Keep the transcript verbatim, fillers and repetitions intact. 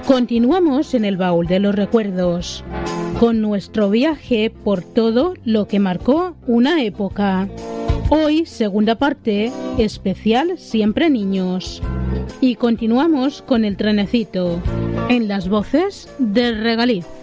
Continuamos en el baúl de los recuerdos, con nuestro viaje por todo lo que marcó una época. Hoy, segunda parte, especial Siempre Niños. Y continuamos con el trenecito, en las voces del Regaliz.